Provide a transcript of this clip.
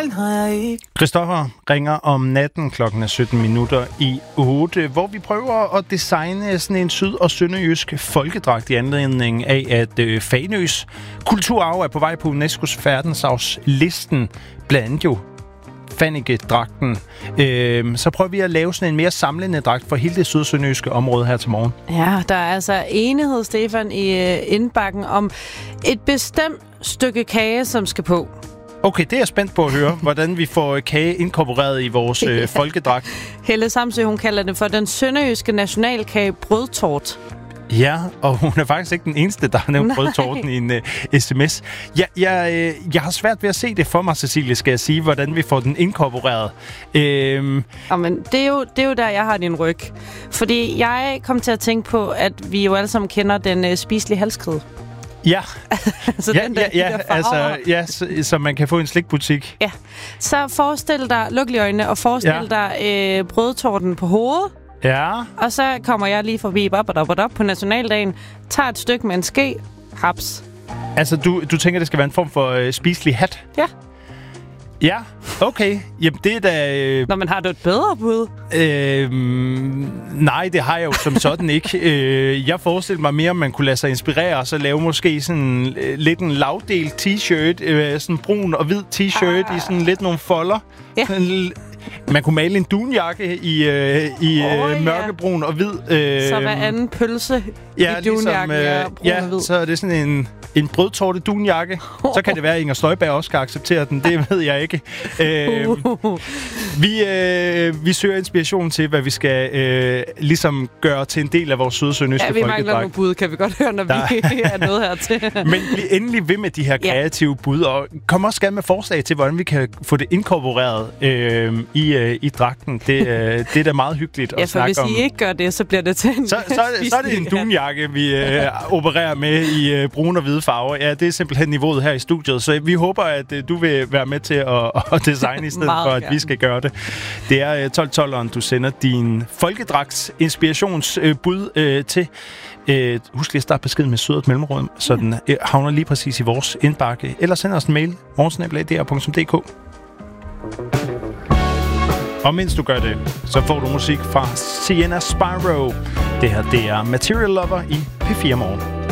den har jeg ikke. Christoffer ringer om natten klokken 7:17, hvor vi prøver at designe sådan en syd- og sønderjysk folkedragt i anledning af, at Fanøs kulturarv er på vej på UNESCO's verdensarvslisten, blandt andet jo Fannike-dragten. Så prøver vi at lave sådan en mere samlende dragt for hele det sydsønderjyske område her til morgen. Ja, der er altså enighed, Stefan, i indbakken om et bestemt stykke kage, som skal på. Okay, det er jeg spændt på at høre, hvordan vi får kage inkorporeret i vores folkedragt. Helle Samsø, hun kalder det for den sønderjyske nationalkage brødtort. Ja, og hun er faktisk ikke den eneste, der har nævnt brødtorten i en sms. Jeg har svært ved at se det for mig, Cecilie, skal jeg sige, hvordan vi får den inkorporeret. Men det er jo der, jeg har din ryg. Fordi jeg kom til at tænke på, at vi jo alle sammen kender den spiselige halskæde. Ja, så man kan få en slikbutik. Ja, så forestil dig, luk lige øjnene, og forestil dig brødtorten på hovedet. Ja. Og så kommer jeg lige forbi på nationaldagen, tager et stykke med en ske, haps. Altså, du tænker, det skal være en form for spiselig hat? Ja. Ja, okay. Jamen, det er da... Når man har det et bedre bud? Nej, det har jeg jo som sådan ikke. Jeg forestiller mig mere, om man kunne lade sig inspirere, og så lave måske sådan lidt en lavdelt t-shirt, sådan brun og hvid t-shirt i sådan lidt nogle folder. Ja. Man kunne male en dunjakke i mørkebrun og hvid. Så hver anden pølse i dunjakken er brun og hvid. Så er det sådan en brødtorte dunjakke. Så kan det være, at Inger Støjberg også skal acceptere den. Det ved jeg ikke. Vi søger inspiration til, hvad vi skal ligesom gøre til en del af vores sydsønderjyske folkedragt. Ja, vi mangler nogle bud, kan vi godt høre, når vi er nået hertil. Men bliv endelig ved med de her kreative bud, og kom også gerne med forslag til, hvordan vi kan få det inkorporeret i dragten. Det er da meget hyggeligt at snakke om. Ja, for hvis I ikke gør det, så bliver det til en så er det en dunjakke, vi opererer med i brune og hvide farver. Ja, det er simpelthen niveauet her i studiet, så vi håber, at du vil være med til at designe i stedet for, at vi skal gøre det. Det er 12-12'eren, du sender din folkedragts inspirationsbud til. Husk lige at starte beskeden med sødet mellemrum, så den havner lige præcis i vores indbakke. Eller send os en mail, morgensnabel@dr.dk. Og mens du gør det, så får du musik fra Sienna Spyro. Det her, det er Material Lover i P4 Morgen.